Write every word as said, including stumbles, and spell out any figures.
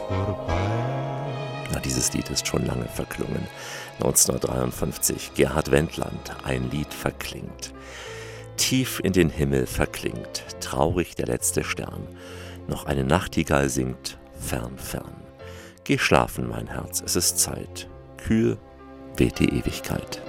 Na, dieses Lied ist schon lange verklungen. neunzehnhundertdreiundfünfzig, Gerhard Wendland, ein Lied verklingt. Tief in den Himmel verklingt, traurig der letzte Stern. Noch eine Nachtigall singt, fern, fern. Geh schlafen, mein Herz, es ist Zeit. Kühl weht die Ewigkeit.